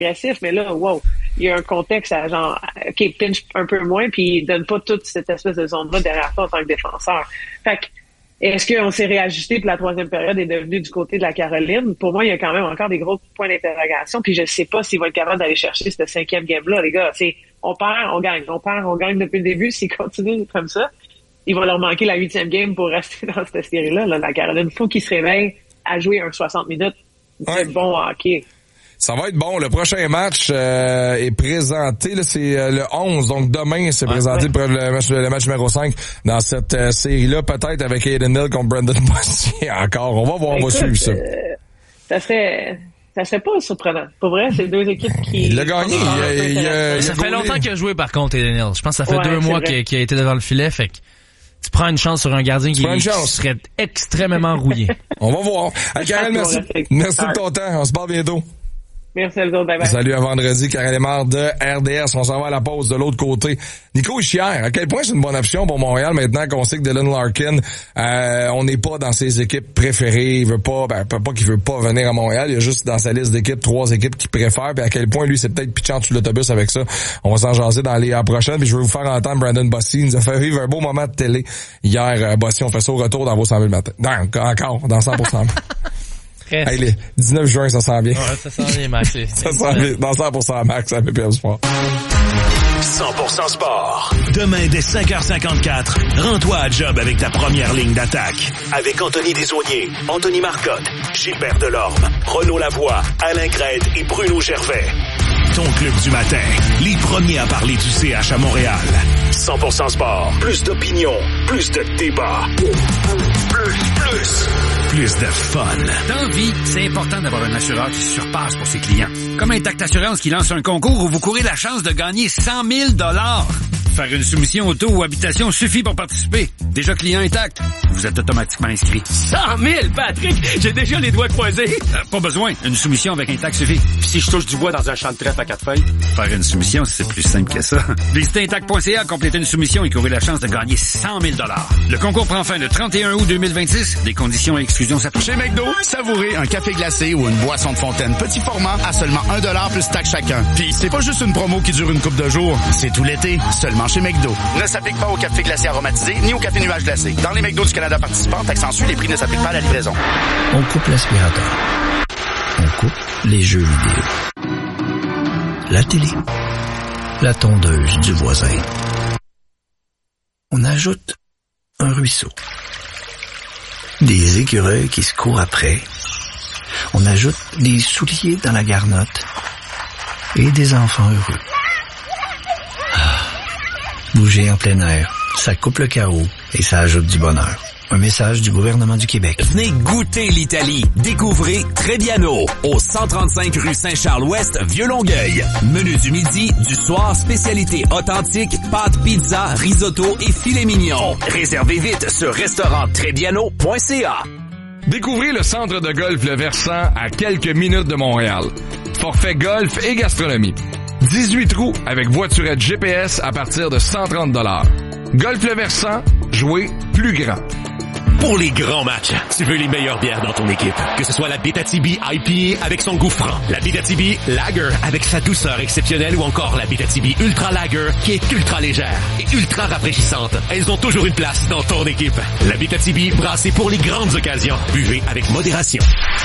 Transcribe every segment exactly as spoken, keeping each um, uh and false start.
agressif, mais là, wow, il y a un contexte à genre, OK, pinch un peu moins, puis il donne pas toute cette espèce de zone-là derrière toi en tant que défenseur. Fait que, est-ce qu'on s'est réajusté pour la troisième période et est devenu du côté de la Caroline? Pour moi, il y a quand même encore des gros points d'interrogation, puis je sais pas s'il va être capable d'aller chercher ce cinquième game-là, les gars. C'est, on perd, on gagne, on perd, on gagne depuis le début. S'ils continuent comme ça, il va leur manquer la huitième game pour rester dans cette série-là. Là, la Caroline, il faut qu'ils se réveillent à jouer un soixante minutes de ouais. bon hockey. Ça va être bon. Le prochain match euh, est présenté, là, c'est euh, le onze, donc demain, c'est ouais, présenté ouais. Le, match, le match numéro cinq dans cette euh, série-là, peut-être avec Aiden Hill contre Brandon Bossy encore. On va voir, on va suivre ça. Euh, ça serait... Ça serait pas surprenant. Pour vrai, c'est deux équipes qui... Il l'a gagné. Il, il, il, il, ça il fait a longtemps qu'il a joué, par contre, Aiden Hill. Je pense que ça fait ouais, deux mois qu'il, qu'il a été devant le filet, fait que tu prends une chance sur un gardien qui, qui serait extrêmement rouillé. On va voir. Hey, Karel, merci. Merci de ton temps. On se parle bientôt. Merci à vous autres. Bye bye. Salut à vendredi, Karel Émard de R D S. On s'en va à la pause de l'autre côté. Nico Hischier, à quel point c'est une bonne option pour Montréal maintenant qu'on sait que Dylan Larkin, euh, on n'est pas dans ses équipes préférées. Il veut pas, ben, pas qu'il veut pas venir à Montréal. Il y a juste dans sa liste d'équipes trois équipes qu'il préfère. Puis à quel point lui, c'est peut-être pitchant sur l'autobus avec ça. On va s'en jaser dans les prochaines. Puis je vais vous faire entendre Brandon Bossy. Il nous a fait vivre un beau moment de télé hier. Euh, Bossy, on fait ça au retour dans vos cent mille matin. Non, encore, dans cent pour cent. Hey, les dix-neuf juin, ça sent bien. Ouais, ça sent bien, Max. Ça sent bien. Dans cent pour cent Max, à P P M Sport. cent pour cent Sport. Demain, dès cinq heures cinquante-quatre, rends-toi à job avec ta première ligne d'attaque. Avec Anthony Desaulniers, Anthony Marcotte, Gilbert Delorme, Renaud Lavoie, Alain Crête et Bruno Gervais. Ton club du matin. Les premiers à parler du C H à Montréal. cent pour cent Sport. Plus d'opinion. Plus de débat. Plus, plus. Plus de fun. Dans la vie, c'est important d'avoir un assureur qui se surpasse pour ses clients. Comme Intact Assurance qui lance un concours où vous courez la chance de gagner cent mille dollars. Faire une soumission auto ou habitation suffit pour participer. Déjà client Intact, vous êtes automatiquement inscrit. cent mille, Patrick! J'ai déjà les doigts croisés. Euh, pas besoin. Une soumission avec Intact suffit. Puis si je touche du bois dans un champ de trèfle à quatre feuilles? Faire une soumission, c'est plus simple que ça. Visitez intact point c a, complétez une soumission et courez la chance de gagner cent mille dollars. Le concours prend fin le trente et un août deux mille vingt-six. Des conditions et exclusions s'appliquent. Chez McDo, savourez un café glacé ou une boisson de fontaine petit format à seulement un dollar plus taxe chacun. Puis c'est pas juste une promo qui dure une couple de jours. C'est tout l'été, seulement chez McDo. Ne s'applique pas au café glacé aromatisé ni au café nuage glacé. Dans les McDo du Canada participants, taxe en sus, les prix ne s'appliquent pas à la livraison. On coupe l'aspirateur. On coupe les jeux vidéo. La télé. La tondeuse du voisin. On ajoute un ruisseau. Des écureuils qui se courent après. On ajoute des souliers dans la garnotte. Et des enfants heureux. Bouger en plein air, ça coupe le chaos et ça ajoute du bonheur. Un message du gouvernement du Québec. Venez goûter l'Italie. Découvrez Trebbiano au cent trente-cinq rue Saint-Charles-Ouest, Vieux-Longueuil. Menu du midi, du soir, spécialité authentique, pâtes, pizza, risotto et filet mignon. Réservez vite sur restaurant trebbiano point c a. Découvrez le centre de golf Le Versant à quelques minutes de Montréal. Forfait golf et gastronomie. dix-huit trous avec voiturette G P S à partir de cent trente dollars. Golf Le Versant, jouer plus grand. Pour les grands matchs, tu veux les meilleures bières dans ton équipe. Que ce soit la Bétatibi I P A avec son goût franc, la Bétatibi Lager avec sa douceur exceptionnelle ou encore la Bétatibi Ultra Lager qui est ultra légère et ultra rafraîchissante. Elles ont toujours une place dans ton équipe. La Bétatibi, brassée pour les grandes occasions. Buvez avec modération.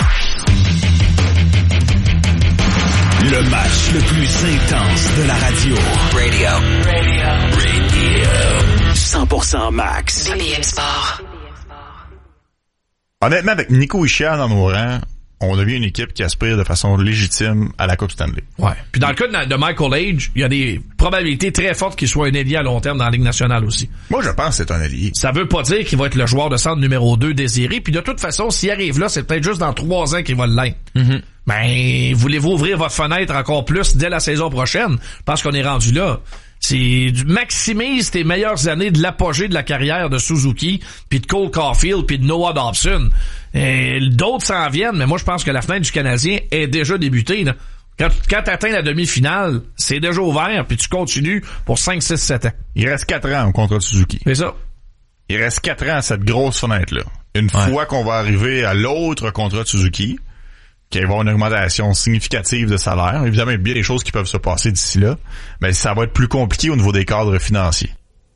Le match le plus intense de la radio. Radio. Radio. Radio. cent pour cent Max. P P M Sport. Honnêtement, avec Nico Hischier dans nos rangs, on devient une équipe qui aspire de façon légitime à la Coupe Stanley. Ouais. Puis dans le cas de, de Michael Age, il y a des probabilités très fortes qu'il soit un ailier à long terme dans la Ligue nationale aussi. Moi, je pense que c'est un ailier. Ça veut pas dire qu'il va être le joueur de centre numéro deux désiré. Puis de toute façon, s'il arrive là, c'est peut-être juste dans trois ans qu'il va l'être. Mm-hmm. Ben, voulez-vous ouvrir votre fenêtre encore plus dès la saison prochaine? Parce qu'on est rendu là. C'est maximise tes meilleures années de l'apogée de la carrière de Suzuki, puis de Cole Caulfield, puis de Noah Dobson. Et d'autres s'en viennent, mais moi je pense que la fenêtre du Canadien est déjà débutée. Là. Quand, quand tu atteins la demi-finale, c'est déjà ouvert, puis tu continues pour cinq, six, sept ans. Il reste quatre ans au contrat de Suzuki. C'est ça. Il reste quatre ans à cette grosse fenêtre-là. Une ouais. fois qu'on va arriver à l'autre contrat de Suzuki, qu'il va y avoir une augmentation significative de salaire. Évidemment, il y a bien des choses qui peuvent se passer d'ici là, mais ça va être plus compliqué au niveau des cadres financiers.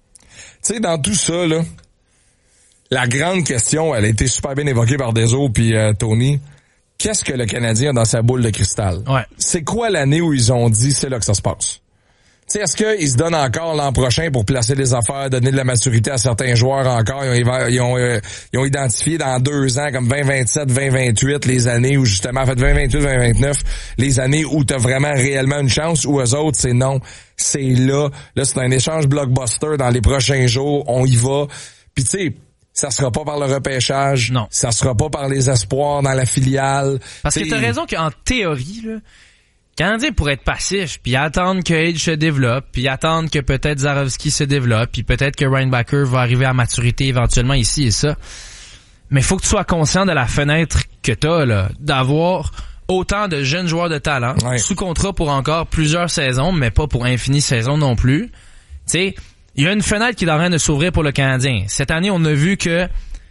Tu sais, dans tout ça, là, la grande question, elle a été super bien évoquée par Deso puis euh, Tony. Qu'est-ce que le Canadien a dans sa boule de cristal? Ouais. C'est quoi l'année où ils ont dit c'est là que ça se passe? Tu sais, est-ce qu'ils se donnent encore l'an prochain pour placer des affaires, donner de la maturité à certains joueurs encore? Ils ont, ils ont, euh, ils ont identifié dans deux ans, comme vingt vingt-sept, vingt vingt-huit, les années où justement, en fait, vingt vingt-huit, vingt vingt-neuf, les années où t'as vraiment réellement une chance, ou eux autres, c'est non. C'est là. Là, c'est un échange blockbuster dans les prochains jours. On y va. Puis tu sais, ça sera pas par le repêchage. Non. Ça sera pas par les espoirs dans la filiale. Parce T'sais, que t'as raison qu'en théorie, là, Canadien pourrait être passif, puis attendre que Age se développe, puis attendre que peut-être Zarovski se développe, puis peut-être que Reinbacher va arriver à maturité éventuellement ici et ça. Mais faut que tu sois conscient de la fenêtre que t'as, là, d'avoir autant de jeunes joueurs de talent, ouais. sous contrat pour encore plusieurs saisons, mais pas pour infinies saisons non plus. Tu sais, il y a une fenêtre qui est en train de s'ouvrir pour le Canadien. Cette année, on a vu que,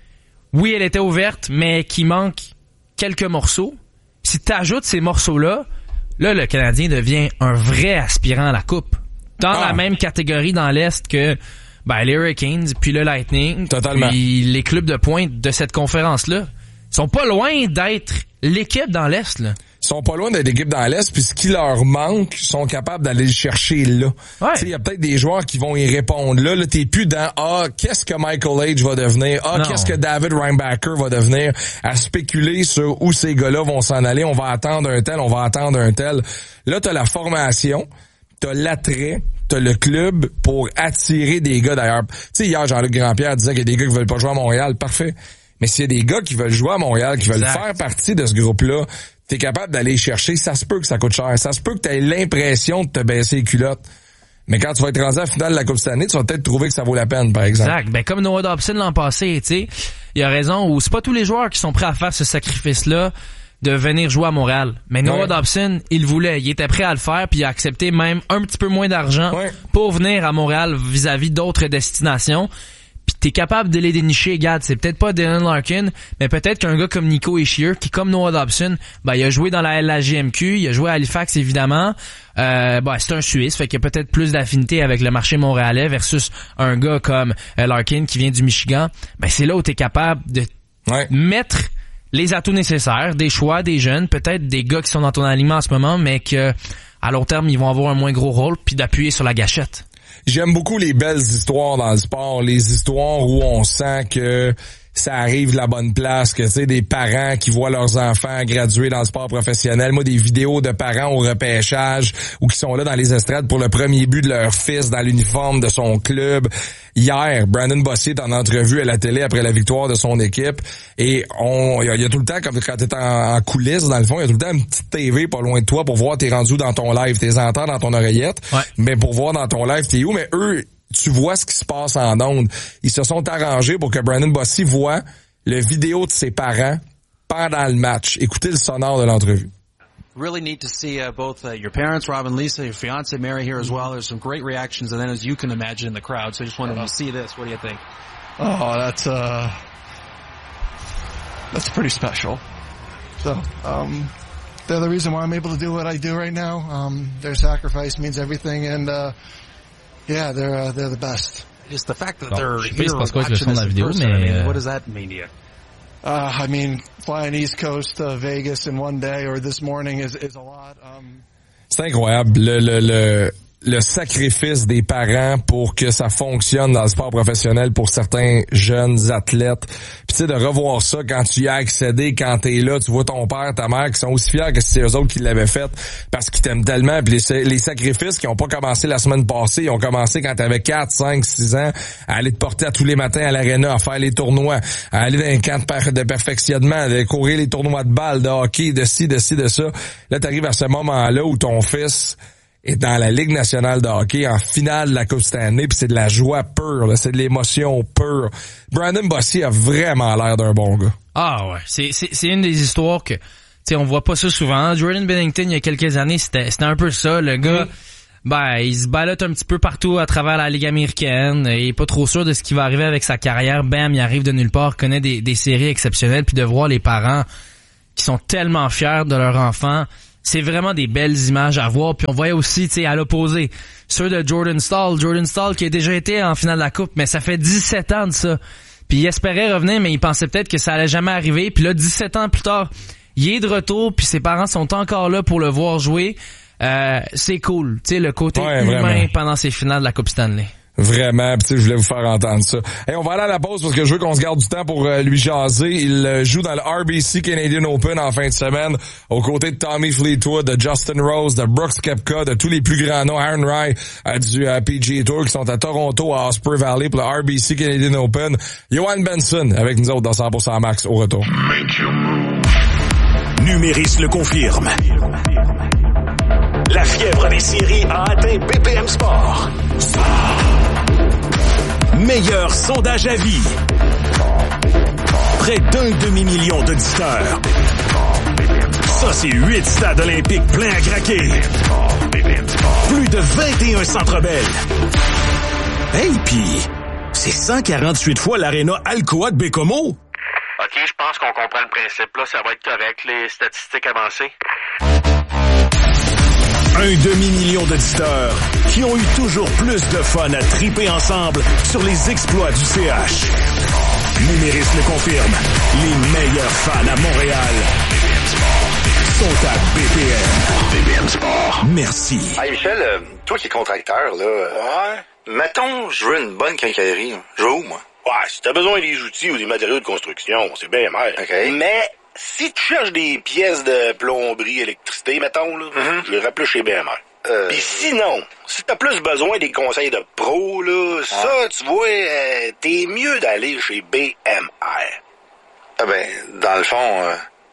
oui, elle était ouverte, mais qu'il manque quelques morceaux. Puis si t'ajoutes ces morceaux-là, là, le Canadien devient un vrai aspirant à la Coupe. Dans ah. la même catégorie dans l'Est que ben, les Hurricanes, puis le Lightning, Totalement. puis les clubs de pointe de cette conférence-là. Ils sont pas loin d'être l'équipe dans l'Est, là. Ils sont pas loin d'être l'équipe dans l'Est, puis ce qui leur manque, ils sont capables d'aller le chercher là. Ouais. Tu sais, il y a peut-être des joueurs qui vont y répondre là. Là, t'es plus dans « Ah, qu'est-ce que Michael Age va devenir? Ah, qu'est-ce que David Reinbacher va devenir? » À spéculer sur où ces gars-là vont s'en aller. On va attendre un tel, on va attendre un tel. Là, t'as la formation, t'as l'attrait, t'as le club pour attirer des gars d'ailleurs. Tu sais, hier, Jean-Luc Grandpierre disait qu'il y a des gars qui veulent pas jouer à Montréal. Parfait. Mais s'il y a des gars qui veulent jouer à Montréal, qui exact. veulent faire partie de ce groupe-là, t'es capable d'aller chercher, ça se peut que ça coûte cher. Ça se peut que t'aies l'impression de te baisser les culottes. Mais quand tu vas être rendu à la finale de la Coupe cette année, tu vas peut-être trouver que ça vaut la peine, par exemple. Exact. Ben, comme Noah Dobson l'an passé, tu sais, il a raison, où c'est pas tous les joueurs qui sont prêts à faire ce sacrifice-là de venir jouer à Montréal. Mais Noah ouais. Dobson, il voulait, il était prêt à le faire, puis il a accepté même un petit peu moins d'argent ouais. pour venir à Montréal vis-à-vis d'autres destinations. Puis t'es capable de les dénicher, regarde, c'est peut-être pas Dylan Larkin, mais peut-être qu'un gars comme Nico Hischier, qui comme Noah Dobson, ben il a joué dans la L A G M Q, il a joué à Halifax évidemment, euh, ben c'est un Suisse, fait qu'il y a peut-être plus d'affinité avec le marché montréalais versus un gars comme euh, Larkin qui vient du Michigan. Ben c'est là où t'es capable de ouais. mettre les atouts nécessaires, des choix, des jeunes, peut-être des gars qui sont dans ton alignement en ce moment, mais que à long terme ils vont avoir un moins gros rôle, puis d'appuyer sur la gâchette. J'aime beaucoup les belles histoires dans le sport, les histoires où on sent que ça arrive de la bonne place, que tu sais, des parents qui voient leurs enfants graduer dans le sport professionnel. Moi, des vidéos de parents au repêchage ou qui sont là dans les estrades pour le premier but de leur fils dans l'uniforme de son club. Hier, Brandon Bossier est en entrevue à la télé après la victoire de son équipe et on, il y, y a tout le temps, comme quand t'es en, en coulisses, dans le fond, il y a tout le temps une petite T V pas loin de toi pour voir t'es rendu dans ton live, t'es entends dans ton oreillette, ouais. mais pour voir dans ton live t'es où, mais eux, tu vois ce qui se passe en ondes. Ils se sont arrangés pour que Brandon Bossier voit le vidéo de ses parents pendant le match. Écoutez le sonore de l'entrevue. Really neat to see uh, both uh, your parents, Rob and Lisa, your fiance Mary here as well. There's some great reactions, and then as you can imagine in the crowd. So I just wanted to see this. What do you think? Oh, that's uh, that's pretty special. So um, they're the reason why I'm able to do what I do right now. Um, their sacrifice means everything, and uh, yeah, they're uh, they're the best. Just the fact that bon, they're je sais here pas c'est quoi que le son de la vidéo, person, mais I mean, euh... what does that mean to you? Uh, I mean, flying East Coast to Vegas in one day or this morning is is a lot. Um, C'est incroyable le le le le sacrifice des parents pour que ça fonctionne dans le sport professionnel pour certains jeunes athlètes. Puis tu sais, de revoir ça quand tu y as accédé, quand t'es là, tu vois ton père, ta mère qui sont aussi fiers que c'est eux autres qui l'avaient fait parce qu'ils t'aiment tellement. Puis les, les sacrifices qui ont pas commencé la semaine passée, ils ont commencé quand t'avais quatre, cinq, six ans, à aller te porter à tous les matins à l'aréna, à faire les tournois, à aller dans un camp de perfectionnement, à courir les tournois de balles, de hockey, de ci, de ci, de ça. Là, t'arrives à ce moment-là où ton fils est dans la Ligue nationale de hockey en finale de la Coupe Stanley, puis c'est de la joie pure, là, c'est de l'émotion pure. Brandon Bossier a vraiment l'air d'un bon gars. Ah ouais, c'est c'est c'est une des histoires que tu sais on voit pas ça souvent. Jordan Binnington il y a quelques années, c'était c'était un peu ça, le gars mm. ben il se ballotte un petit peu partout à travers la Ligue américaine, il est pas trop sûr de ce qui va arriver avec sa carrière, bam, il arrive de nulle part, connaît des des séries exceptionnelles, puis de voir les parents qui sont tellement fiers de leur enfant. C'est vraiment des belles images à voir. Puis on voyait aussi, tu sais, à l'opposé, ceux de Jordan Staal. Jordan Staal qui a déjà été en finale de la Coupe, mais ça fait dix-sept ans de ça. Puis il espérait revenir, mais il pensait peut-être que ça allait jamais arriver. Puis là, dix-sept ans plus tard, il est de retour, puis ses parents sont encore là pour le voir jouer. Euh, c'est cool, tu sais, le côté ouais, humain vraiment. pendant ces finales de la Coupe Stanley. Vraiment, pis tu sais, je voulais vous faire entendre ça. Et on va aller à la pause parce que je veux qu'on se garde du temps pour euh, lui jaser. Il euh, joue dans le R B C Canadian Open en fin de semaine, aux côtés de Tommy Fleetwood, de Justin Rose, de Brooks Koepka, de tous les plus grands noms, Aaron Rai euh, du euh, P G A Tour qui sont à Toronto, à Osprey Valley pour le R B C Canadian Open. Johan Benson avec nous autres dans cent pour cent Max au retour. Numéris le confirme. La fièvre des séries a atteint B P M Sport. Meilleur sondage à vie. Près d'un demi-million d'auditeurs. Ça, c'est huit stades olympiques pleins à craquer. Plus de vingt et un centres belles. Hey, pis c'est cent quarante-huit fois l'aréna Alcoa de Bécomo. OK, je pense qu'on comprend le principe. Là, ça va être correct, les statistiques avancées. Un demi-million d'auditeurs qui ont eu toujours plus de fun à triper ensemble sur les exploits du C H. Numéris le confirme. Les meilleurs fans à Montréal sont à B P M. B P M Sport. Merci. Hey Michel, euh, toi qui es contracteur, là, euh, ouais. Mettons, je veux une bonne quincaillerie. Je veux où, moi? Ouais, si t'as besoin des outils ou des matériaux de construction, c'est bien mal. OK. Mais si tu cherches des pièces de plomberie, électricité, mettons, là, mm-hmm. je les rappelle chez B M R. Euh... Puis sinon, si t'as plus besoin des conseils de pro, là, ah. ça, tu vois, euh, t'es mieux d'aller chez B M R. Ah ben, dans le fond, euh,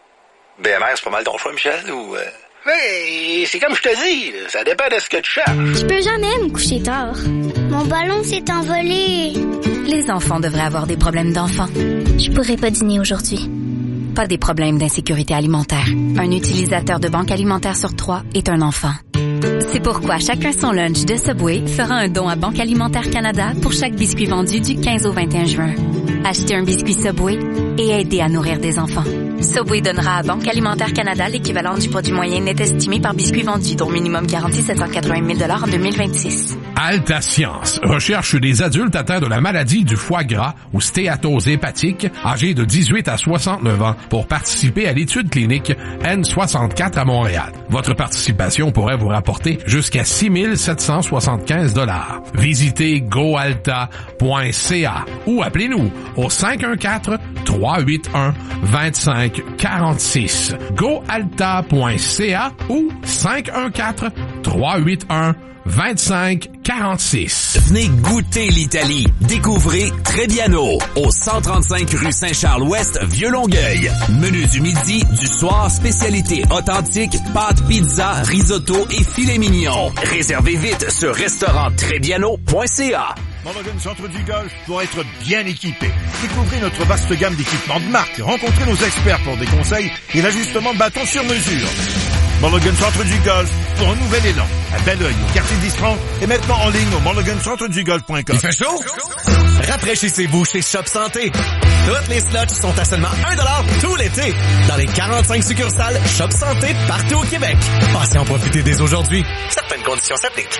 B M R, c'est pas mal ton choix, Michel, ou... Euh... Ben, c'est comme je te dis, là, ça dépend de ce que tu cherches. Je peux jamais me coucher tard. Mon ballon s'est envolé. Les enfants devraient avoir des problèmes d'enfants. Je pourrais pas dîner aujourd'hui. Pas des problèmes d'insécurité alimentaire. Un utilisateur de banque alimentaire sur trois est un enfant. C'est pourquoi Chacun son lunch de Subway fera un don à Banque Alimentaire Canada pour chaque biscuit vendu du quinze au vingt et un juin. Achetez un biscuit Subway et aidez à nourrir des enfants. Subway donnera à Banque Alimentaire Canada l'équivalent du produit moyen net estimé par biscuit vendu, dont minimum garanti sept cent quatre-vingt mille dollars en deux mille vingt-six. Alta Science recherche des adultes atteints de la maladie du foie gras ou stéatose hépatique, âgés de dix-huit à soixante-neuf ans, pour participer à l'étude clinique N soixante-quatre à Montréal. Votre participation pourrait vous rapporter jusqu'à six mille sept cent soixante-quinze dollars. Visitez goalta point c a ou appelez-nous au cinq un quatre, trois huit un, deux cinq quatre six. goalta point c a ou cinq un quatre, trois huit un, deux cinq quarante-six. Venez goûter l'Italie. Découvrez Trebbiano au cent trente-cinq rue Saint-Charles-Ouest, Vieux-Longueuil. Menu du midi, du soir, spécialité authentique, pâtes, pizza, risotto et filet mignon. Réservez vite sur restaurant trebbiano point c a. Mulligan Centre du Golf doit être bien équipé. Découvrez notre vaste gamme d'équipements de marque. Rencontrez nos experts pour des conseils et l'ajustement de bâton sur mesure. Mulligan Centre du Golf pour un nouvel élan. À Belleuil, au quartier d'Isfrance et maintenant en ligne au mulligan centre du golf point com. Il fait chaud? Rafraîchissez-vous chez Shop Santé. Toutes les slots sont à seulement un dollar tout l'été. Dans les quarante-cinq succursales Shop Santé partout au Québec. Passez en profiter dès aujourd'hui. Certaines conditions s'appliquent.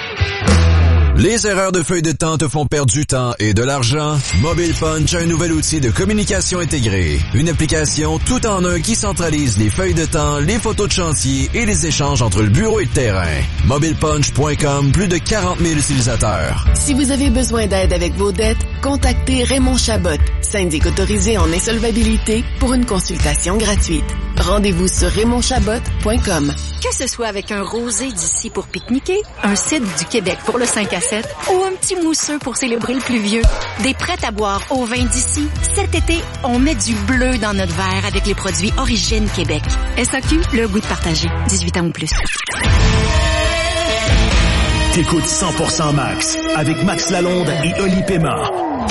Les erreurs de feuille de temps te font perdre du temps et de l'argent? Mobile Punch a un nouvel outil de communication intégrée. Une application tout en un qui centralise les feuilles de temps, les photos de chantier et les échanges entre le bureau et le terrain. mobile punch point com, plus de quarante mille utilisateurs. Si vous avez besoin d'aide avec vos dettes, contactez Raymond Chabot, syndic autorisé en insolvabilité, pour une consultation gratuite. Rendez-vous sur raymond chabot point com. Que ce soit avec un rosé d'ici pour pique-niquer, un cidre du Québec pour le cinq à sept ou un petit mousseux pour célébrer le pluvieux, des prêts à boire au vin d'ici, cet été, on met du bleu dans notre verre avec les produits Origine Québec. S A Q, le goût de partager. dix-huit ans ou plus. T'écoutes cent pour cent Max avec Max Lalonde et Oli Pema.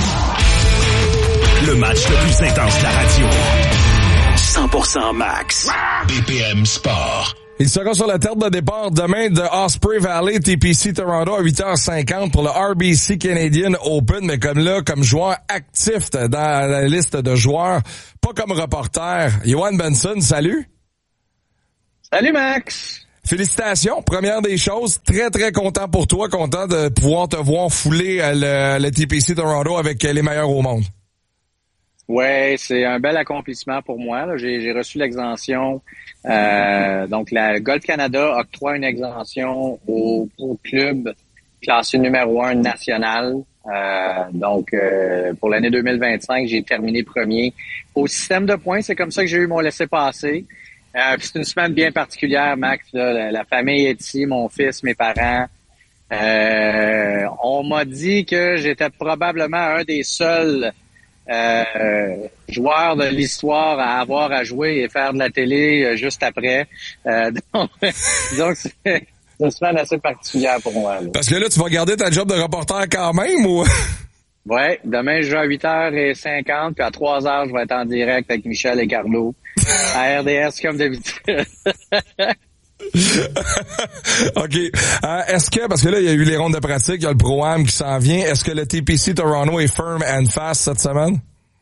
Le match le plus intense de la radio. cent pour cent Max. B P M Sport. Il sera sur la table de départ demain de Osprey Valley, T P C Toronto à huit heures cinquante pour le R B C Canadian Open, mais comme là, comme joueur actif dans la liste de joueurs, pas comme reporter. Johan Benson, salut. Salut Max! Félicitations, première des choses, très très content pour toi, content de pouvoir te voir fouler le, le T P C Toronto avec les meilleurs au monde. Ouais, c'est un bel accomplissement pour moi. Là. J'ai, j'ai reçu l'exemption. Euh, donc, la Golf Canada octroie une exemption au, au club classé numéro un national. Euh, donc, euh, pour l'année deux mille vingt-cinq, j'ai terminé premier. Au système de points, c'est comme ça que j'ai eu mon laissez-passer. Euh, c'est une semaine bien particulière, Max. Là. La, la famille est ici, mon fils, mes parents. Euh, on m'a dit que j'étais probablement un des seuls euh, joueurs de l'histoire à avoir à jouer et faire de la télé euh, juste après. Euh, donc, donc, c'est une semaine assez particulière pour moi. Là. Parce que là, tu vas garder ta job de reporter quand même, ou... Ouais, demain, je joue à huit heures cinquante, puis à trois heures, je vais être en direct avec Michel et Carlo. À R D S, comme d'habitude. OK. Euh, est-ce que, parce que là, il y a eu les rondes de pratique, il y a le Pro-Am qui s'en vient, est-ce que le T P C Toronto est firm and fast cette semaine?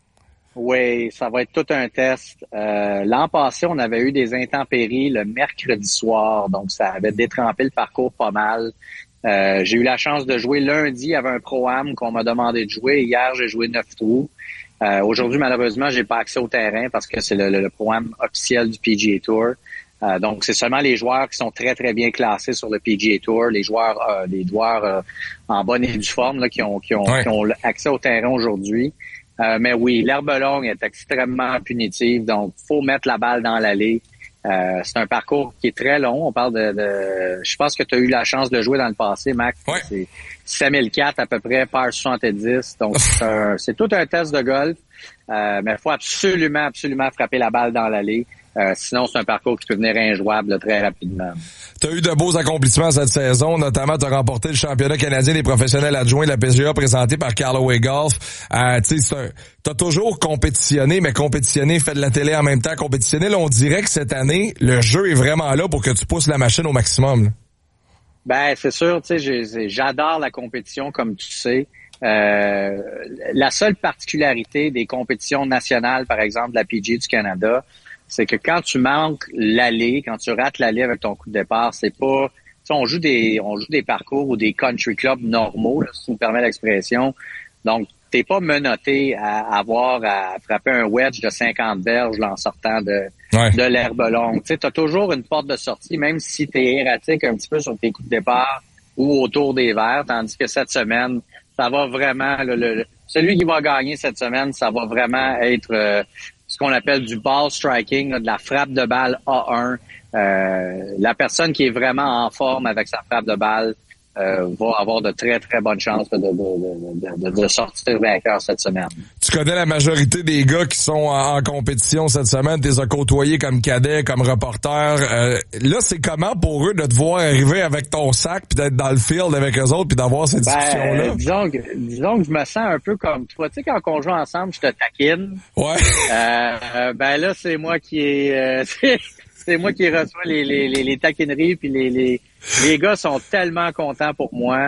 Oui, ça va être tout un test. Euh, l'an passé, on avait eu des intempéries le mercredi soir, donc ça avait détrempé le parcours pas mal. Euh, j'ai eu la chance de jouer lundi, il y avait un Pro-Am qu'on m'a demandé de jouer. Hier, j'ai joué neuf trous. Euh, aujourd'hui, malheureusement, j'ai pas accès au terrain parce que c'est le, le, le Pro-Am officiel du P G A Tour. Euh, donc, c'est seulement les joueurs qui sont très, très bien classés sur le P G A Tour, les joueurs euh, les joueurs euh, en bonne et due forme là, qui ont, qui ont, ouais. qui ont accès au terrain aujourd'hui. Euh, mais oui, l'herbe longue est extrêmement punitive, donc faut mettre la balle dans l'allée. Euh, c'est un parcours qui est très long. On parle de, de je pense que tu as eu la chance de jouer dans le passé, Max. Ouais. C'est cinq mille quatre à peu près par soixante-dix. Donc, c'est, un, c'est tout un test de golf. Euh, mais il faut absolument, absolument frapper la balle dans l'allée. Euh, sinon, c'est un parcours qui peut devenir injouable là, très rapidement. Tu as eu de beaux accomplissements cette saison, notamment tu as remporté le championnat canadien des professionnels adjoints de la P G A présenté par Callaway Golf. Euh, tu as toujours compétitionné, mais compétitionné, fait de la télé en même temps, compétitionné. Là, on dirait que cette année, le jeu est vraiment là pour que tu pousses la machine au maximum. Là. Ben, c'est sûr, tu sais, j'adore la compétition, comme tu sais. Euh, la seule particularité des compétitions nationales, par exemple, de la P G A du Canada, c'est que quand tu manques l'allée, quand tu rates l'allée avec ton coup de départ, c'est pas, tu sais, on joue des, on joue des parcours ou des country clubs normaux, là, si tu me permets l'expression. Donc, t'es pas menotté à avoir à frapper un wedge de cinquante verges là, en sortant de, ouais. de l'herbe longue. Tu sais, t'as toujours une porte de sortie, même si t'es erratique un petit peu sur tes coups de départ ou autour des verres, tandis que cette semaine, ça va vraiment, le, le, celui qui va gagner cette semaine, ça va vraiment être euh, ce qu'on appelle du ball striking, là, de la frappe de balle A un. Euh, la personne qui est vraiment en forme avec sa frappe de balle euh, va avoir de très, très bonnes chances de, de, de, de, de sortir vainqueur cette semaine. Tu connais la majorité des gars qui sont en, en compétition cette semaine. Tu les as côtoyés comme cadet, comme reporter. Euh, là, c'est comment pour eux de te voir arriver avec ton sac puis d'être dans le field avec eux autres puis d'avoir cette ben, discussion-là? Disons que, disons que je me sens un peu comme toi. Tu sais, quand on joue ensemble, je te taquine. Ouais. Euh, ben là, c'est moi qui est... Euh, c'est moi qui reçois les, les, les, les taquineries, puis les, les, les gars sont tellement contents pour moi.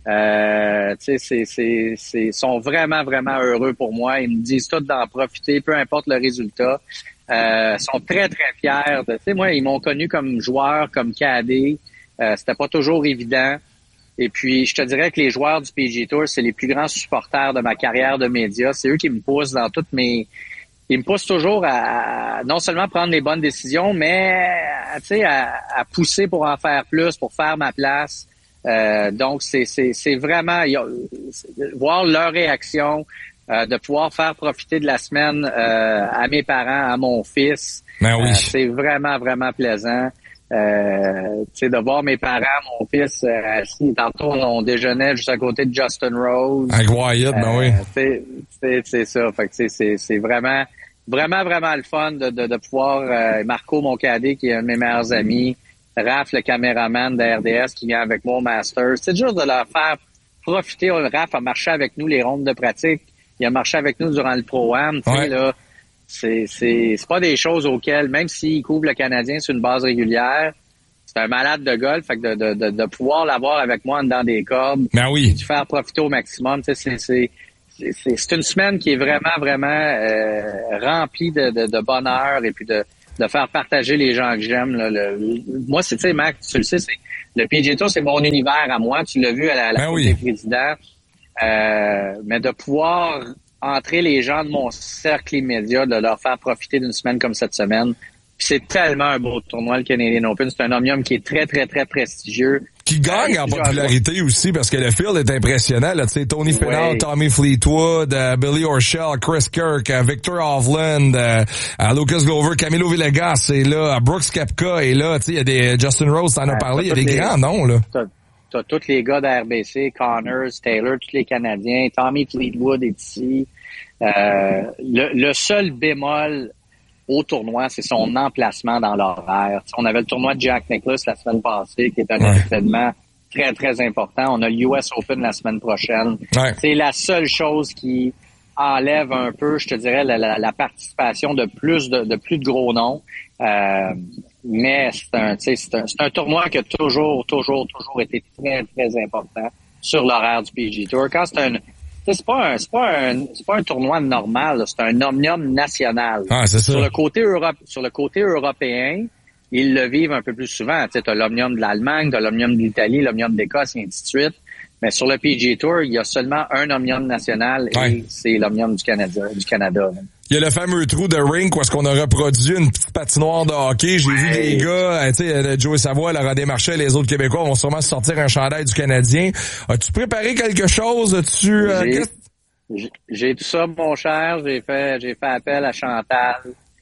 Euh, tu sais, c'est, c'est, c'est, sont vraiment, vraiment heureux pour moi. Ils me disent tous d'en profiter, peu importe le résultat. Euh, sont très, très fiers. Tu sais, moi, ils m'ont connu comme joueur, comme cadet. Euh, c'était pas toujours évident. Et puis, je te dirais que les joueurs du P G A Tour, c'est les plus grands supporters de ma carrière de média. C'est eux qui me poussent dans toutes mes... Ils me poussent toujours à, à non seulement prendre les bonnes décisions, mais tu sais à, à pousser pour en faire plus, pour faire ma place. Euh, donc c'est c'est c'est vraiment y a, voir leur réaction, euh, de pouvoir faire profiter de la semaine euh, à mes parents, à mon fils. Ben oui. Euh, c'est vraiment vraiment plaisant. Euh, tu sais de voir mes parents, mon fils euh, assis. Tantôt on déjeunait juste à côté de Justin Rose. Avec Wyatt, ben euh, oui. C'est c'est c'est ça. Fait que c'est c'est vraiment Vraiment, vraiment le fun de, de, de pouvoir... Euh, Marco, mon cadet, qui est un de mes meilleurs amis, Raph, le caméraman de R D S, qui vient avec moi au Masters. C'est juste de leur faire profiter. Raph a marché avec nous les rondes de pratique. Il a marché avec nous durant le Pro-Am. Tu sais, là, c'est, c'est, c'est pas des choses auxquelles, même s'il couvre le Canadien sur une base régulière, c'est un malade de golf. Fait que de, de, de, de pouvoir l'avoir avec moi dans des cordes, ben oui. de faire profiter au maximum, tu sais, c'est... c'est C'est, c'est une semaine qui est vraiment, vraiment euh, remplie de, de, de bonheur et puis de, de faire partager les gens que j'aime. Là, le, le, moi, c'est, tu sais, Max, tu le sais, c'est le P G A Tour, c'est mon univers à moi. Tu l'as vu à la, à la ben Coupe oui. des présidents. Euh, mais de pouvoir entrer les gens de mon cercle immédiat, de leur faire profiter d'une semaine comme cette semaine. Puis c'est tellement un beau tournoi, le Canadian Open. C'est un omnium qui est très, très, très prestigieux. Qui gagne en popularité aussi, parce que le field est impressionnant. Là, tu sais, Tony Finau, ouais. Tommy Fleetwood, uh, Billy Horschel, Chris Kirk, uh, Victor Hovland, uh, uh, Lucas Glover, Camilo Villegas est là, uh, Brooks Koepka est là. Tu sais, il y a des Justin Rose, t'en as ouais, parlé, il y a des les, grands noms là. T'as, t'as tous les gars de R B C, Connors, Taylor, tous les Canadiens, Tommy Fleetwood est ici. Euh, le, le seul bémol au tournoi, c'est son emplacement dans l'horaire. T'sais, on avait le tournoi de Jack Nicklaus la semaine passée, qui est un ouais. événement très, très important. On a le U S Open la semaine prochaine. Ouais. C'est la seule chose qui enlève un peu, je te dirais, la, la, la participation de plus de, de plus de gros noms. Euh, mais c'est un, c'est un, c'est un tournoi qui a toujours, toujours, toujours été très, très important sur l'horaire du P G A Tour. Quand c'est un C'est pas un, c'est pas un, c'est pas un tournoi normal, là. C'est un omnium national. Ah, c'est ça. Sur le côté Europe, sur le côté européen, ils le vivent un peu plus souvent. Tu sais, t'as l'omnium de l'Allemagne, t'as l'omnium de l'Italie, l'omnium d'Écosse, et ainsi de suite. Mais sur le P G A Tour, il y a seulement un omnium national et ouais. c'est l'omnium du Canada, du Canada. Là. Il y a le fameux trou de rink où est-ce qu'on a reproduit une petite patinoire de hockey. J'ai ouais. vu des gars, tu sais, Joey Savoie, Laurent Desmarchais, les autres Québécois vont sûrement sortir un chandail du Canadien. As-tu préparé quelque chose? As-tu, euh, j'ai, j'ai, j'ai tout ça, mon cher. J'ai fait, j'ai fait appel à Chantal.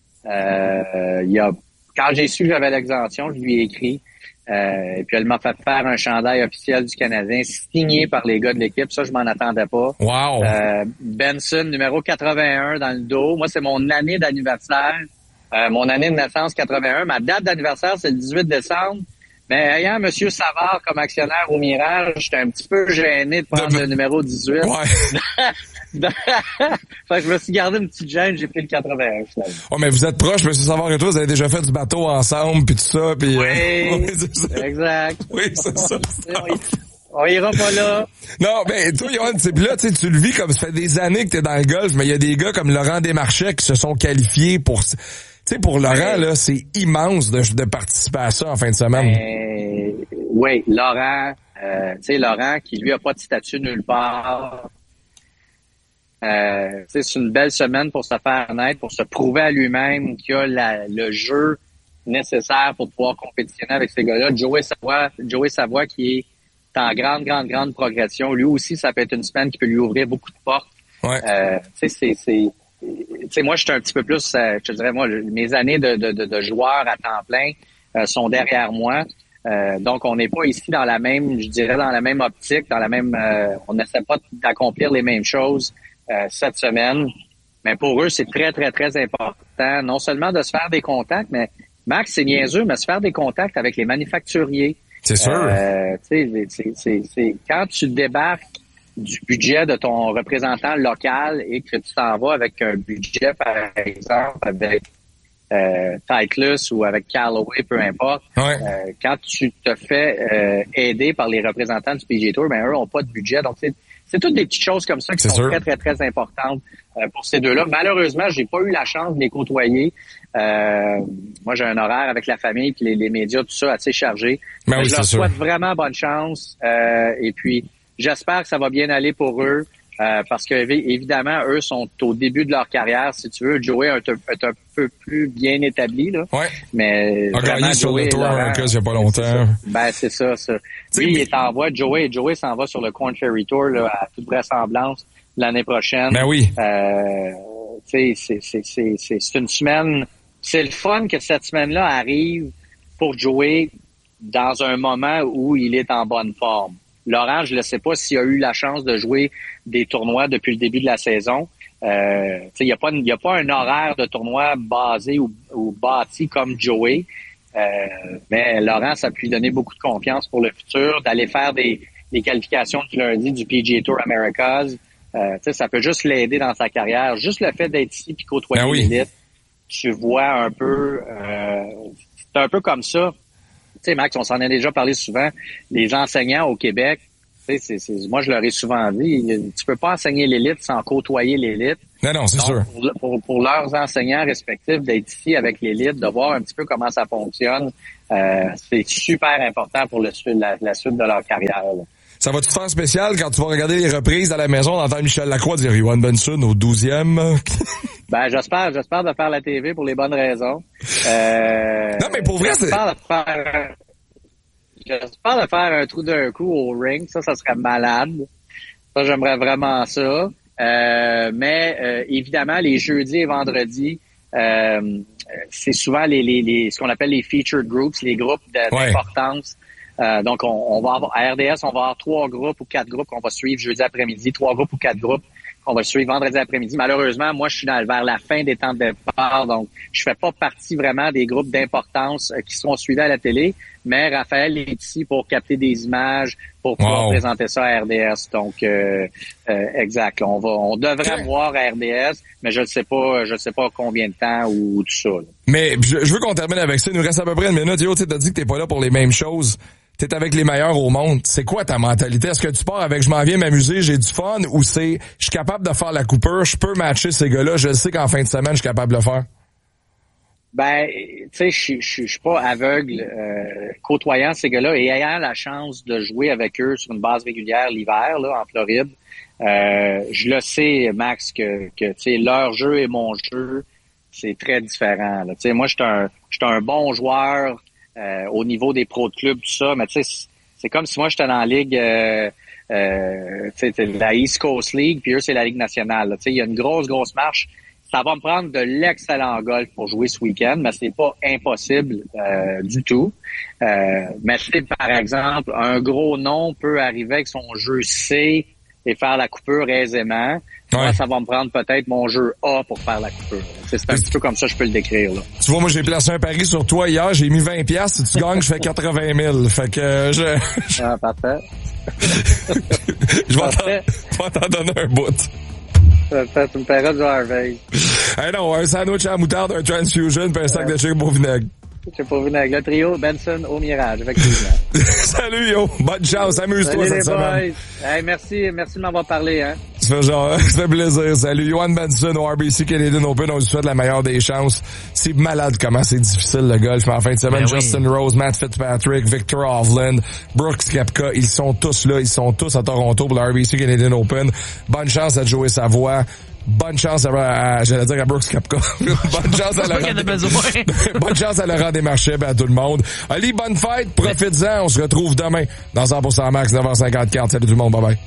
Euh, il y a, quand j'ai su que j'avais l'exemption, je lui ai écrit. Euh, et puis elle m'a fait faire un chandail officiel du Canadien signé par les gars de l'équipe. Ça, je m'en attendais pas. Wow. Euh, Benson, numéro quatre-vingt-un dans le dos. Moi, c'est mon année d'anniversaire. Euh, mon année de naissance quatre-vingt-un. Ma date d'anniversaire, c'est le dix-huit décembre. Mais ayant M. Savard comme actionnaire au Mirage, j'étais un petit peu gêné de prendre de... le numéro dix-huit. Ouais. Fait que je me suis gardé une petite gêne, j'ai pris le quatre-vingt-un finalement. Oh, mais vous êtes proches, M. Savard et toi, vous avez déjà fait du bateau ensemble, puis tout ça, puis... Oui, euh... oui c'est ça. Exact. Oui, c'est ça. On ira pas là. Non, ben toi, Yoann, tu là, tu tu le vis comme ça fait des années que t'es dans le golf, mais il y a des gars comme Laurent Desmarchais qui se sont qualifiés pour... Tu sais, pour Laurent, là, c'est immense de, de participer à ça en fin de semaine. Ben, oui, Laurent, euh, tu sais, Laurent qui, lui, a pas de statut nulle part. Euh, c'est une belle semaine pour se faire connaître, pour se prouver à lui-même qu'il a la, le jeu nécessaire pour pouvoir compétitionner avec ces gars-là. Joey Savoie, Joey Savoie qui est en grande, grande, grande progression. Lui aussi, ça peut être une semaine qui peut lui ouvrir beaucoup de portes. Ouais. Euh, tu sais, c'est, c'est, tu sais, moi, je suis un petit peu plus, euh, je te dirais, moi, mes années de, de, de, de joueur à temps plein euh, sont derrière moi. Euh, donc, on n'est pas ici dans la même, je dirais, dans la même optique, dans la même, euh, on n'essaie pas d'accomplir les mêmes choses euh, cette semaine. Mais pour eux, c'est très, très, très important, non seulement de se faire des contacts, mais Max, c'est niaiseux, mais se faire des contacts avec les manufacturiers. C'est sûr. Euh, tu sais, c'est, c'est, c'est, quand tu débarques du budget de ton représentant local et que tu t'en vas avec un budget, par exemple, avec euh, Titleist ou avec Callaway, peu importe, ouais. euh, quand tu te fais euh, aider par les représentants du P G A Tour, ben eux ont pas de budget. Donc, c'est, c'est toutes des petites choses comme ça qui c'est sont sûr. très, très, très importantes euh, pour ces deux-là. Malheureusement, j'ai pas eu la chance de les côtoyer. Euh, moi, j'ai un horaire avec la famille puis les, les médias, tout ça, assez chargé. Ben oui, je leur sûr. souhaite vraiment bonne chance. Euh, et puis, j'espère que ça va bien aller pour eux. Euh, parce que évidemment, eux sont au début de leur carrière, si tu veux. Joey est un, est un peu plus bien établi, là. Ouais. Mais a vraiment, gagné sur Joey le tour Laurent, un cas il y a pas longtemps. Ben c'est ça, ça. Lui, il est en voie. Joey, Joey s'en va sur le Corn Ferry Tour là, à toute vraisemblance l'année prochaine. Ben oui. Euh, tu sais, c'est, c'est, c'est, c'est, c'est une semaine. C'est le fun que cette semaine-là arrive pour Joey dans un moment où il est en bonne forme. Laurent, je ne sais pas s'il a eu la chance de jouer des tournois depuis le début de la saison. Euh, il n'y a pas, il y a pas un horaire de tournoi basé ou, ou bâti comme Joey. Euh, mais Laurent, ça peut lui donner beaucoup de confiance pour le futur, d'aller faire des, des qualifications du lundi du P G A Tour Americas. Euh, ça peut juste l'aider dans sa carrière. Juste le fait d'être ici et côtoyer ben oui. l'élite, tu vois un peu... Euh, c'est un peu comme ça. Tu sais, Max, on s'en a déjà parlé souvent. Les enseignants au Québec Tu sais, c'est, c'est, moi, je leur ai souvent dit, tu peux pas enseigner l'élite sans côtoyer l'élite. Non, non, c'est sûr. Pour, pour, pour leurs enseignants respectifs, d'être ici avec l'élite, de voir un petit peu comment ça fonctionne, euh, c'est super important pour le, la, la suite de leur carrière. Là. Ça va te faire spécial quand tu vas regarder les reprises à la maison, d'entendre Michel Lacroix dire Yoann Benson au douzième. Ben, j'espère, j'espère de faire la T V pour les bonnes raisons. Euh, non, mais pour vrai, j'espère c'est... de faire, j'espère de faire un trou d'un coup au ring. Ça, ça serait malade. Ça, j'aimerais vraiment ça. Euh, mais, euh, évidemment, les jeudis et vendredis, euh, c'est souvent les, les, les, ce qu'on appelle les featured groups, les groupes de, ouais. d'importance. Euh, donc, on, on va avoir, à R D S, on va avoir trois groupes ou quatre groupes qu'on va suivre jeudi après-midi, trois groupes ou quatre groupes qu'on va suivre vendredi après-midi. Malheureusement, moi, je suis dans, vers la fin des temps de départ, donc je fais pas partie vraiment des groupes d'importance euh, qui seront suivis à la télé, mais Raphaël est ici pour capter des images, pour pouvoir wow. présenter ça à R D S. Donc, euh, euh, exact. On va, on devrait voir à R D S, mais je ne sais pas, je sais pas combien de temps ou, ou tout ça. Là. Mais je, je veux qu'on termine avec ça. Il nous reste à peu près une minute. Yo, tu t'as dit que t'es pas là pour les mêmes choses. T'es avec les meilleurs au monde. C'est quoi ta mentalité? Est-ce que tu pars avec je m'en viens m'amuser, j'ai du fun, ou c'est je suis capable de faire la coupure, je peux matcher ces gars-là, je sais qu'en fin de semaine, je suis capable de le faire? Ben, tu sais, je je suis pas aveugle euh, côtoyant ces gars-là et ayant la chance de jouer avec eux sur une base régulière l'hiver là en Floride. Euh, je le sais, Max, que que tu sais leur jeu et mon jeu, c'est très différent. Tu sais, moi, je suis un je suis un bon joueur. Euh, au niveau des pros de club, tout ça, mais tu sais, c'est comme si moi j'étais dans la ligue, euh, euh, tu sais, la East Coast League, puis eux c'est la Ligue nationale. Tu sais, il y a une grosse, grosse marche. Ça va me prendre de l'excellent golf pour jouer ce week-end, mais c'est pas impossible euh, du tout. Euh, mais tu sais, par exemple, un gros nom peut arriver avec son jeu C et faire la coupure aisément. Ouais. Moi, ça va me prendre peut-être mon jeu A pour faire la coupure. C'est, c'est un petit peu comme ça que je peux le décrire. Là. Tu vois, moi, j'ai placé un pari sur toi hier. J'ai mis vingt piastres. Si tu gagnes, je fais quatre-vingt mille. Fait que euh, je... Ah, parfait. je vais t'en donner un bout. Parfait. Tu me paieras du Harvey. Hey non, un sandwich à la moutarde, un transfusion, puis un sac ouais. de chicken au vinaigre. C'est pour venir avec le trio Benson au Mirage, effectivement. Salut, yo. Bonne chance. Amuse-toi cette semaine. Hey, merci, merci de m'avoir parlé, hein. Ça fait genre, ça fait plaisir. Salut, Yoann Benson au R B C Canadian Open. On lui souhaite la meilleure des chances. C'est malade comment c'est difficile, le golf. Mais en fin de semaine, ben Justin oui. Rose, Matt Fitzpatrick, Victor Hovland, Brooks Koepka, ils sont tous là. Ils sont tous à Toronto pour le R B C Canadian Open. Bonne chance à Joey Savoie. Bonne chance à, à j'allais dire à Brooks Koepka. Bonne chance à Laurent. Bonne chance à Laurent Desmarchais et à tout le monde. Ali, bonne fête, profites-en. On se retrouve demain dans cent pour cent Max, neuf heures cinquante-quatre. Salut tout le monde, bye bye.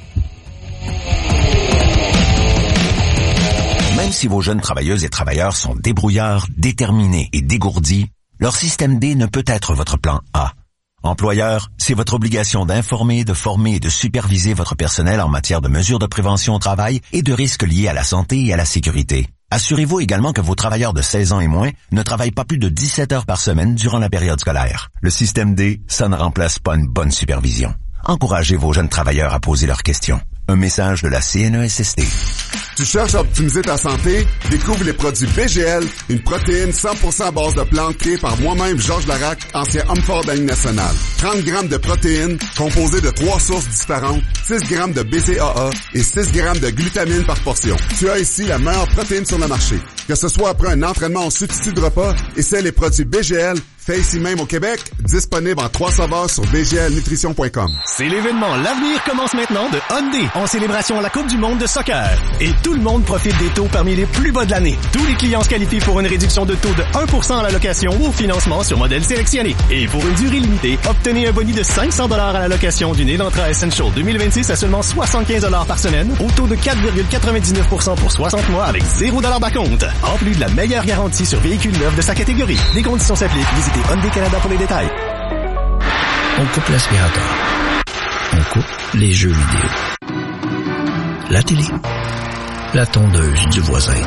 Même si vos jeunes travailleuses et travailleurs sont débrouillards, déterminés et dégourdis, leur système D ne peut être votre plan A. Employeur, c'est votre obligation d'informer, de former et de superviser votre personnel en matière de mesures de prévention au travail et de risques liés à la santé et à la sécurité. Assurez-vous également que vos travailleurs de seize ans et moins ne travaillent pas plus de dix-sept heures par semaine durant la période scolaire. Le système D, ça ne remplace pas une bonne supervision. Encouragez vos jeunes travailleurs à poser leurs questions. Un message de la C N E S S T. Tu cherches à optimiser ta santé? Découvre les produits B G L, une protéine cent pour cent à base de plantes créée par moi-même, Georges Larac, ancien homme fort de la Ligue nationale. trente grammes de protéines composées de trois sources différentes, six grammes de B C A A et six grammes de glutamine par portion. Tu as ici la meilleure protéine sur le marché. Que ce soit après un entraînement en substitut de repas, essaie les produits B G L, fait ici même au Québec, disponible en trois saveurs sur b g l nutrition point com. C'est l'événement L'avenir commence maintenant de Hyundai en célébration à la Coupe du monde de soccer. Et tout le monde profite des taux parmi les plus bas de l'année. Tous les clients se qualifient pour une réduction de taux de un pour cent à la location ou au financement sur modèle sélectionné. Et pour une durée limitée, obtenez un boni de cinq cents dollars à la location d'une Elantra Essential deux mille vingt-six à seulement soixante-quinze dollars par semaine, au taux de quatre virgule quatre-vingt-dix-neuf pour cent pour soixante mois avec zéro dollar d'acompte. En plus de la meilleure garantie sur véhicules neufs de sa catégorie. Les conditions s'appliquent. Visitez Hyundai Canada pour les détails. On coupe l'aspirateur. On coupe les jeux vidéo. La télé. La tondeuse du voisin.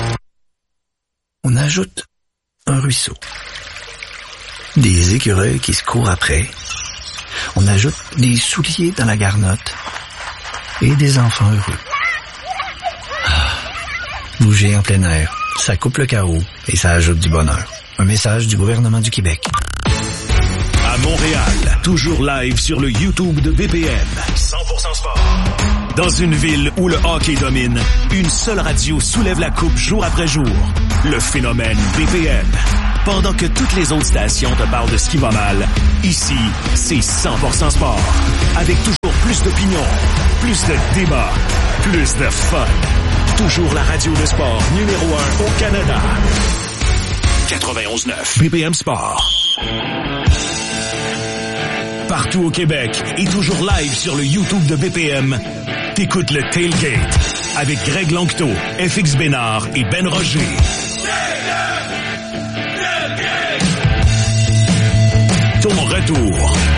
On ajoute un ruisseau. Des écureuils qui se courent après. On ajoute des souliers dans la garnotte. Et des enfants heureux. Ah, bouger en plein air, ça coupe le chaos et ça ajoute du bonheur. Un message du gouvernement du Québec. À Montréal, toujours live sur le YouTube de B P M. cent pour cent sport. Dans une ville où le hockey domine, une seule radio soulève la coupe jour après jour. Le phénomène B P M. Pendant que toutes les autres stations te parlent de ce qui va mal, ici, c'est cent pour cent sport. Avec toujours plus d'opinion, plus de débats, plus de fun. Toujours la radio de sport numéro un au Canada. quatre-vingt-onze neuf B P M Sport. Partout au Québec et toujours live sur le YouTube de B P M, t'écoutes le Tailgate avec Greg Lanctot, F X Bénard et Ben Roger. Ton retour